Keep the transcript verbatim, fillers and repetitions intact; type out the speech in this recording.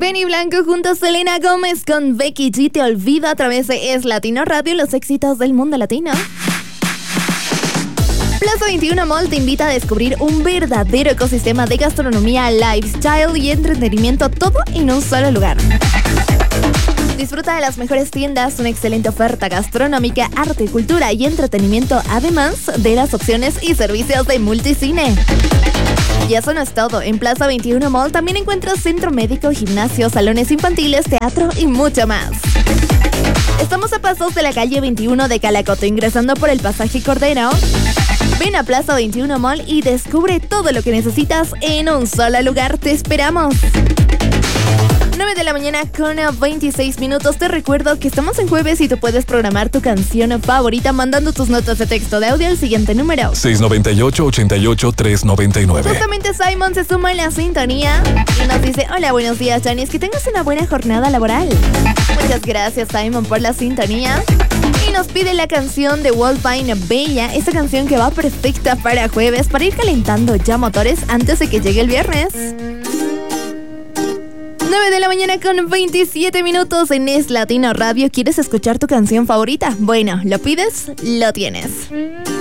Benny Blanco junto a Selena Gómez con Becky G. Te olvido a través de Es Latino Radio, los éxitos del mundo latino. Plaza veintiuno Mall te invita a descubrir un verdadero ecosistema de gastronomía, lifestyle y entretenimiento, todo en un solo lugar. Disfruta de las mejores tiendas, una excelente oferta gastronómica, arte, cultura y entretenimiento, además de las opciones y servicios de multicine. Y eso no es todo. En Plaza veintiuno Mall también encuentras centro médico, gimnasio, salones infantiles, teatro y mucho más. Estamos a pasos de la calle veintiuno de Calacoto, ingresando por el pasaje Cordero. Ven a Plaza veintiuno Mall y descubre todo lo que necesitas en un solo lugar. ¡Te esperamos! nueve de la mañana con veintiséis minutos. Te recuerdo que estamos en jueves y tú puedes programar tu canción favorita mandando tus notas de texto de audio al siguiente número: seis nueve ocho, ocho ocho, tres nueve nueve. Justamente Simon se suma en la sintonía y nos dice: hola, buenos días, Janice, que tengas una buena jornada laboral. Muchas gracias, Simon, por la sintonía. Y nos pide la canción de Wolfine Bella, esta canción que va perfecta para jueves, para ir calentando ya motores antes de que llegue el viernes. nueve de la mañana con veintisiete minutos en Es Latino Radio. ¿Quieres escuchar tu canción favorita? Bueno, lo pides, lo tienes.